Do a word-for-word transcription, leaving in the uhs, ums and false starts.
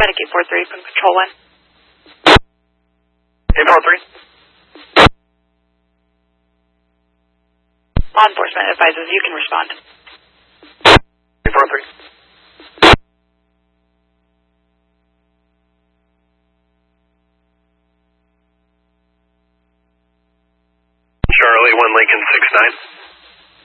Medic eight four three from Control one. eight four three. Law enforcement advises you can respond. eight four three. Charlie one Lincoln six nine.